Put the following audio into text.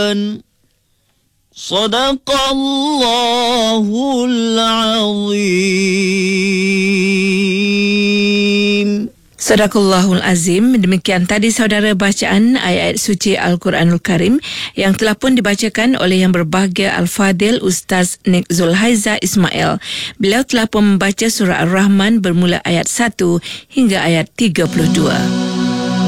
القرآن صدق الله العظيم. Sadaqallahul Azim. Demikian tadi saudara bacaan ayat suci Al-Quranul Karim yang telah pun dibacakan oleh Yang Berbahagia Al-Fadil Ustaz Nik Zulhaiza Ismail. Beliau telah pun membaca surah Ar-Rahman bermula ayat 1 hingga ayat 32.